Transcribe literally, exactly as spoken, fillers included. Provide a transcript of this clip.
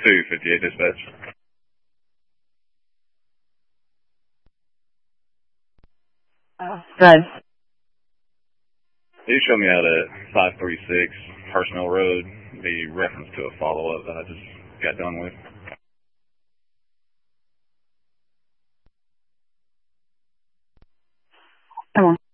two fifty-eight dispatch. Uh, good. You show me out at five three six Personnel Road, the reference to a follow-up that I just got done with. Come on.